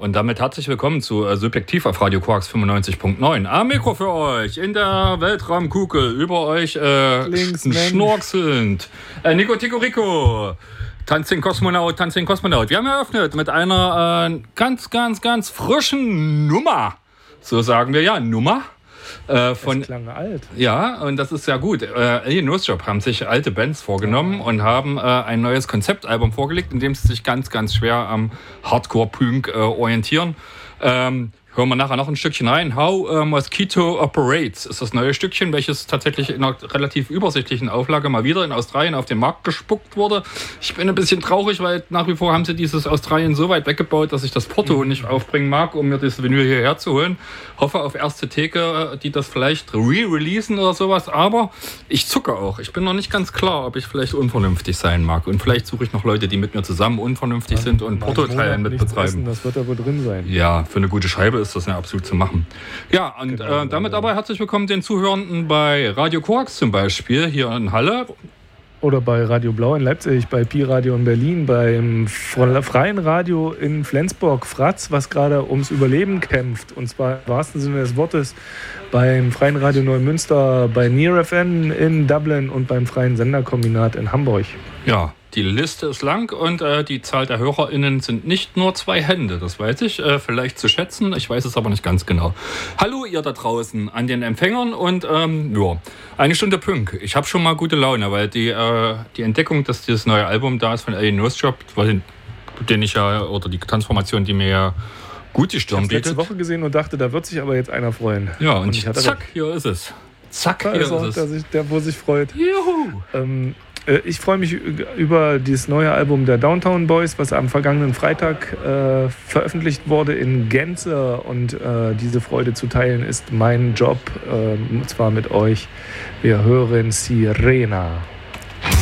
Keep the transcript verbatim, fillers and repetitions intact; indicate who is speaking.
Speaker 1: Und damit herzlich willkommen zu äh, Subjektiv auf Radio Quarks fünfundneunzig Komma neun. Am Mikro für euch, in der Weltraumkugel, über euch äh,
Speaker 2: Links,
Speaker 1: sch- schnorzelnd. Äh, Nico Tico Rico, Tanzing Kosmonaut, Tanzing Kosmonaut. Wir haben eröffnet mit einer äh, ganz, ganz, ganz frischen Nummer. So sagen wir ja, Nummer. Äh, von,
Speaker 2: das klang alt.
Speaker 1: Ja, und das ist ja gut. Äh, Alien Nose Job haben sich alte Bands vorgenommen und haben äh, ein neues Konzeptalbum vorgelegt, in dem sie sich ganz, ganz schwer am Hardcore-Punk äh, orientieren. Ähm, hören wir nachher noch ein Stückchen rein. How uh, Mosquito Operates ist das neue Stückchen, welches tatsächlich in einer relativ übersichtlichen Auflage mal wieder in Australien auf den Markt gespuckt wurde. Ich bin ein bisschen traurig, weil nach wie vor haben sie dieses Australien so weit weggebaut, dass ich das Porto nicht aufbringen mag, um mir das Vinyl hierher zu holen. Hoffe auf erste Theke, die das vielleicht re-releasen oder sowas, aber ich zucke auch. Ich bin noch nicht ganz klar, ob ich vielleicht unvernünftig sein mag. Und vielleicht suche ich noch Leute, die mit mir zusammen unvernünftig sind und Porto-Teilen mit betreiben.
Speaker 2: Das wird da wohl drin sein.
Speaker 1: Ja, für eine gute Scheibe ist das ja absolut zu machen. Ja, und genau, äh, damit aber herzlich willkommen den Zuhörenden bei Radio Quarks zum Beispiel, hier in Halle.
Speaker 2: Oder bei Radio Blau in Leipzig, bei Pi Radio in Berlin, beim Freien Radio in Flensburg, Fratz, was gerade ums Überleben kämpft. Und zwar im wahrsten Sinne des Wortes beim Freien Radio Neumünster, bei Near F M in Dublin und beim Freien Senderkombinat in Hamburg.
Speaker 1: Ja, die Liste ist lang und äh, die Zahl der HörerInnen sind nicht nur zwei Hände, das weiß ich, äh, vielleicht zu schätzen, ich weiß es aber nicht ganz genau. Hallo ihr da draußen an den Empfängern und ähm, ja, eine Stunde Punk. Ich habe schon mal gute Laune, weil die, äh, die Entdeckung, dass dieses neue Album da ist von Alien Nose Job, den ich ja, oder die Transformation, die mir ja gut die Stirn bietet.
Speaker 2: Ich habe letzte Woche gesehen und dachte, da wird sich aber jetzt einer freuen.
Speaker 1: Ja, und, und
Speaker 2: ich
Speaker 1: hatte zack, hier ist es. Zack,
Speaker 2: da
Speaker 1: hier
Speaker 2: ist,
Speaker 1: ist
Speaker 2: auch,
Speaker 1: es.
Speaker 2: Der, sich, der, wo sich freut.
Speaker 1: Juhu!
Speaker 2: Ähm, Ich freue mich über dieses neue Album der Downtown Boys, was am vergangenen Freitag äh, veröffentlicht wurde in Gänze. Und äh, diese Freude zu teilen ist mein Job, äh, und zwar mit euch. Wir hören Sirena.